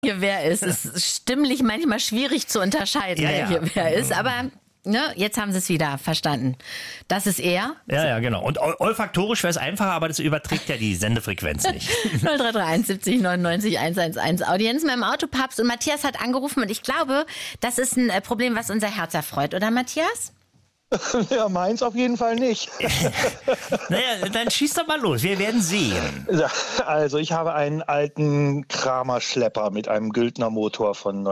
hier wer ist. Es ist stimmlich manchmal schwierig zu unterscheiden, wer hier wer ist. Aber jetzt haben sie es wieder verstanden. Das ist er. Ja, genau. Und olfaktorisch wäre es einfacher, aber das überträgt ja die Sendefrequenz nicht. 0331 70 99 111. Audienz mit dem Autopapst. Und Matthias hat angerufen und ich glaube, das ist ein Problem, was unser Herz erfreut. Oder Matthias? Ja, meins auf jeden Fall nicht. Naja, dann schieß doch mal los. Wir werden sehen. Also ich habe einen alten Kramer-Schlepper mit einem Güldner Motor von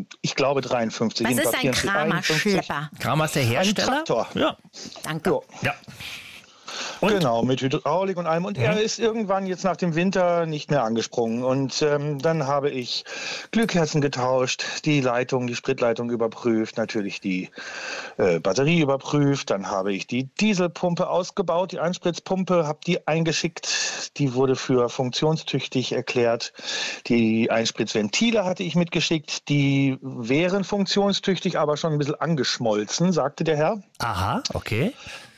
1953. Was ist ein Kramer-Schlepper? Kramer ist der Hersteller? Ein Traktor. Ja. Danke. Ja. Und? Genau, mit Hydraulik und allem. Und er ist irgendwann jetzt nach dem Winter nicht mehr angesprungen. Und dann habe ich Glühkerzen getauscht, die Leitung, die Spritleitung überprüft, natürlich die Batterie überprüft. Dann habe ich die Dieselpumpe ausgebaut, die Einspritzpumpe, habe die eingeschickt. Die wurde für funktionstüchtig erklärt. Die Einspritzventile hatte ich mitgeschickt. Die wären funktionstüchtig, aber schon ein bisschen angeschmolzen, sagte der Herr. Aha, okay.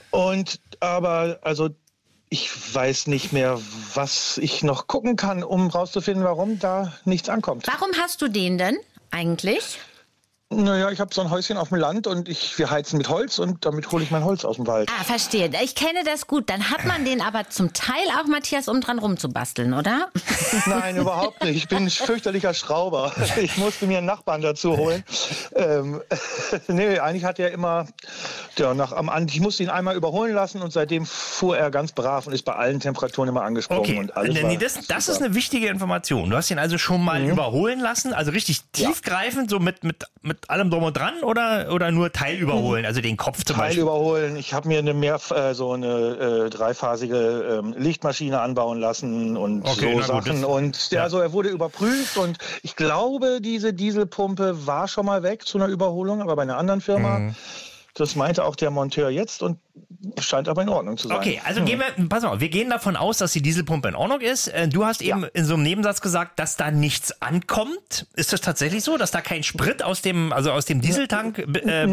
Aber ich weiß nicht mehr, was ich noch gucken kann, um rauszufinden, warum da nichts ankommt. Warum hast du den denn eigentlich? Naja, ich habe so ein Häuschen auf dem Land und wir heizen mit Holz und damit hole ich mein Holz aus dem Wald. Ah, verstehe. Ich kenne das gut. Dann hat man den aber zum Teil auch, Matthias, um dran rumzubasteln, oder? Nein, überhaupt nicht. Ich bin ein fürchterlicher Schrauber. Ich musste mir einen Nachbarn dazu holen. Nee, eigentlich hat er immer, ich musste ihn einmal überholen lassen und seitdem fuhr er ganz brav und ist bei allen Temperaturen immer angesprungen. Okay, und alles das ist eine wichtige Information. Du hast ihn also schon mal überholen lassen, also richtig tiefgreifend, so mit allem drum und dran oder nur Teil überholen, also den Kopf zum Beispiel? Teil überholen. Ich habe mir eine dreiphasige Lichtmaschine anbauen lassen und so Sachen. Und er wurde überprüft und ich glaube, diese Dieselpumpe war schon mal weg zu einer Überholung, aber bei einer anderen Firma. Das meinte auch der Monteur jetzt und scheint aber in Ordnung zu sein. Okay, also pass mal, wir gehen davon aus, dass die Dieselpumpe in Ordnung ist. Du hast eben in so einem Nebensatz gesagt, dass da nichts ankommt. Ist das tatsächlich so, dass da kein Sprit aus dem Dieseltank?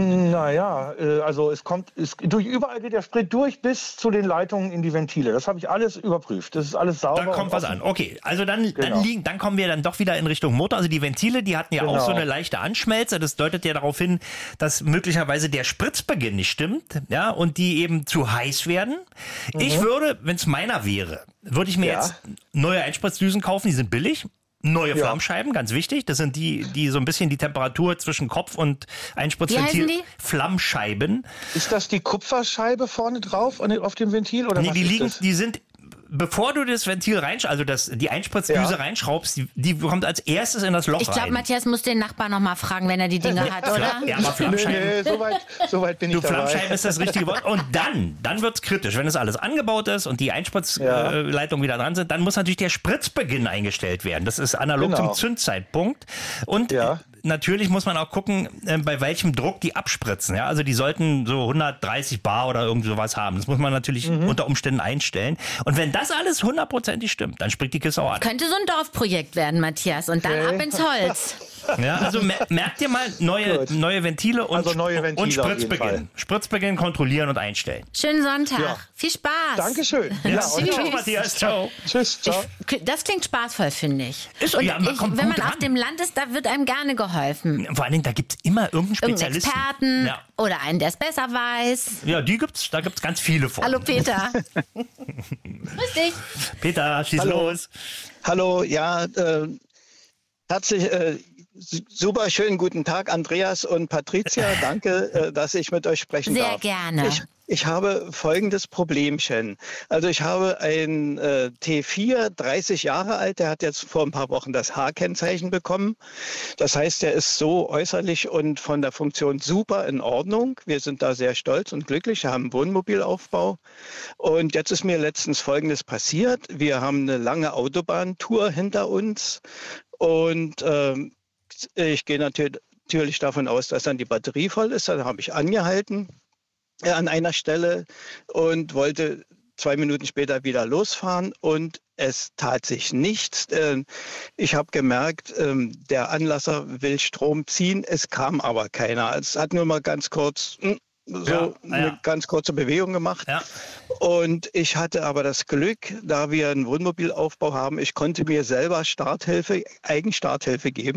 Überall geht der Sprit durch bis zu den Leitungen in die Ventile. Das habe ich alles überprüft. Das ist alles sauber. Da kommt was an. Okay, also dann kommen wir dann doch wieder in Richtung Motor. Also die Ventile, die hatten ja auch so eine leichte Anschmelze. Das deutet ja darauf hin, dass möglicherweise der Spritzbeginn nicht stimmt, ja, und die eben zu heiß werden. Ich würde, wenn es meiner wäre, würde ich mir jetzt neue Einspritzdüsen kaufen, die sind billig. Neue Flammscheiben, ganz wichtig. Das sind die so ein bisschen die Temperatur zwischen Kopf und Einspritzventil. Wie heißen die? Flammscheiben. Ist das die Kupferscheibe vorne drauf auf dem Ventil? Oder die sind, bevor du das Ventil die Einspritzdüse reinschraubst, die kommt als erstes in das Loch rein. Ich glaube, Matthias muss den Nachbarn noch mal fragen, wenn er die Dinge hat, oder? Ja, aber Flammscheiben. Nee, so weit bin ich dabei. Flammscheiben ist das richtige Wort. Und dann wird's kritisch. Wenn das alles angebaut ist und die Einspritzleitungen wieder dran sind, dann muss natürlich der Spritzbeginn eingestellt werden. Das ist analog zum Zündzeitpunkt. Und natürlich muss man auch gucken, bei welchem Druck die abspritzen. Ja? Also die sollten so 130 Bar oder irgend sowas haben. Das muss man natürlich unter Umständen einstellen. Und wenn das alles 100% stimmt, dann springt die Kiste auch an. Könnte so ein Dorfprojekt werden, Matthias. Und dann ab ins Holz. Ja, also merkt ihr mal neue Ventile und Spritzbeginn. Spritzbeginn kontrollieren und einstellen. Schönen Sonntag. Ja. Viel Spaß. Dankeschön. Tschüss, Matthias. Ciao. Tschüss. Ciao. Das klingt spaßvoll, finde ich. Wenn man auf dem Land ist, da wird einem gerne geholfen. Vor allen Dingen, da gibt es immer irgendeinen Spezialisten. Experten oder einen, der es besser weiß. Ja, da gibt's ganz viele von. Hallo Peter. Grüß dich. Peter, schieß los. Hallo, herzlich, super schönen guten Tag, Andreas und Patricia. Danke, dass ich mit euch sprechen darf. Sehr gerne. Ich habe folgendes Problemchen. Also ich habe ein T4, 30 Jahre alt, der hat jetzt vor ein paar Wochen das H-Kennzeichen bekommen. Das heißt, der ist so äußerlich und von der Funktion super in Ordnung. Wir sind da sehr stolz und glücklich, wir haben einen Wohnmobilaufbau. Und jetzt ist mir letztens Folgendes passiert. Wir haben eine lange Autobahntour hinter uns und ich gehe natürlich davon aus, dass dann die Batterie voll ist. Dann habe ich angehalten an einer Stelle und wollte 2 Minuten später wieder losfahren und es tat sich nichts. Ich habe gemerkt, der Anlasser will Strom ziehen, es kam aber keiner. Es hat nur mal ganz kurz eine ganz kurze Bewegung gemacht. Ja. Und ich hatte aber das Glück, da wir einen Wohnmobilaufbau haben, ich konnte mir selber Eigenstarthilfe geben.